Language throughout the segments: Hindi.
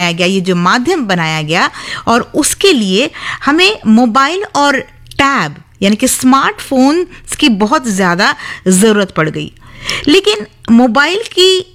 बनाया गया, ये जो माध्यम बनाया गया, और उसके लिए हमें मोबाइल और टैब यानी कि स्मार्टफोन्स की बहुत ज़्यादा ज़रूरत पड़ गई। लेकिन मोबाइल की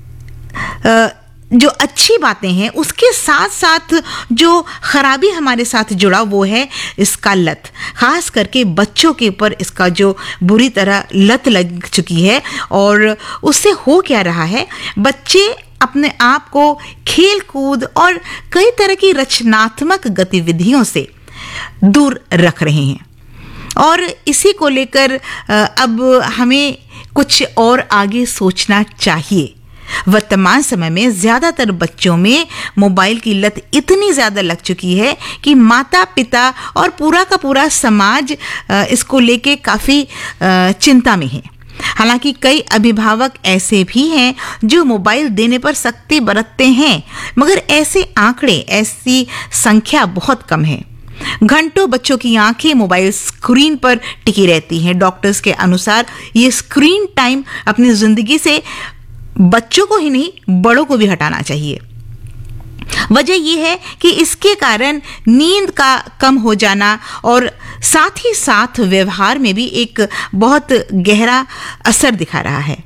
जो अच्छी बातें हैं उसके साथ साथ जो खराबी हमारे साथ जुड़ा वो है इसका लत। खास करके बच्चों के ऊपर इसका जो बुरी तरह लत लग चुकी है। और उससे हो क्या रहा है, बच्चे अपने आप को खेल कूद और कई तरह की रचनात्मक गतिविधियों से दूर रख रहे हैं। और इसी को लेकर अब हमें कुछ और आगे सोचना चाहिए। वर्तमान समय में ज़्यादातर बच्चों में मोबाइल की लत इतनी ज़्यादा लग चुकी है कि माता पिता और पूरा का पूरा समाज इसको लेके काफ़ी चिंता में है। हालांकि कई अभिभावक ऐसे भी हैं जो मोबाइल देने पर सख्ती बरतते हैं, मगर ऐसे आंकड़े, ऐसी संख्या बहुत कम है। घंटों बच्चों की आंखें मोबाइल स्क्रीन पर टिकी रहती हैं। डॉक्टर्स के अनुसार ये स्क्रीन टाइम अपनी जिंदगी से बच्चों को ही नहीं, बड़ों को भी हटाना चाहिए। वजह यह है कि इसके कारण नींद का कम हो जाना और साथ ही साथ व्यवहार में भी एक बहुत गहरा असर दिखा रहा है।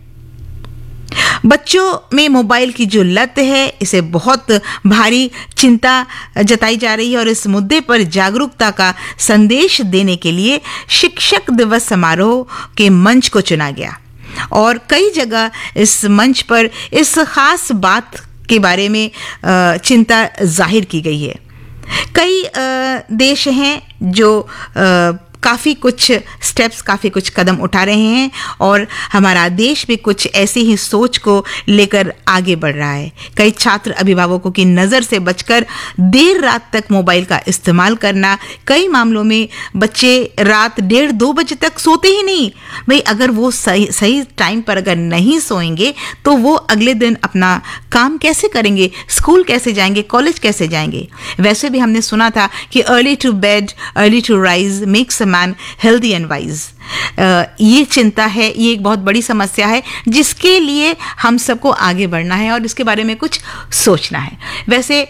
बच्चों में मोबाइल की जो लत है, इसे बहुत भारी चिंता जताई जा रही है और इस मुद्दे पर जागरूकता का संदेश देने के लिए शिक्षक दिवस समारोह के मंच को चुना गया और कई जगह इस मंच पर इस खास बात के बारे में चिंता जाहिर की गई है। कई देश हैं जो काफ़ी कुछ स्टेप्स, काफ़ी कुछ कदम उठा रहे हैं और हमारा देश भी कुछ ऐसी ही सोच को लेकर आगे बढ़ रहा है। कई छात्र अभिभावकों की नज़र से बचकर देर रात तक मोबाइल का इस्तेमाल करना, कई मामलों में बच्चे रात 1:30-2 बजे तक सोते ही नहीं। भाई अगर वो सही टाइम पर अगर नहीं सोएंगे तो वो अगले दिन अपना काम कैसे करेंगे, स्कूल कैसे जाएंगे, कॉलेज कैसे जाएंगे। वैसे भी हमने सुना था कि early to bed early to rise makes a man healthy and wise. ये चिंता है, ये एक बहुत बड़ी समस्या है जिसके लिए हम सबको आगे बढ़ना है और इसके बारे में कुछ सोचना है। वैसे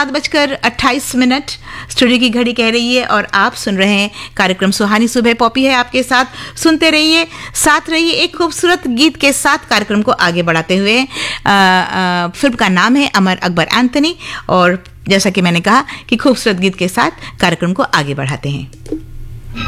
7:28 स्टूडियो की घड़ी कह रही है और आप सुन रहे हैं कार्यक्रम सुहानी सुबह। पॉपी है आपके साथ, सुनते रहिए, साथ रहिए एक खूबसूरत गीत के साथ कार्यक्रम को आगे बढ़ाते हुए। फिल्म का नाम है अमर अकबर एंथनी और जैसा कि मैंने कहा कि खूबसूरत गीत के साथ कार्यक्रम को आगे बढ़ाते हैं।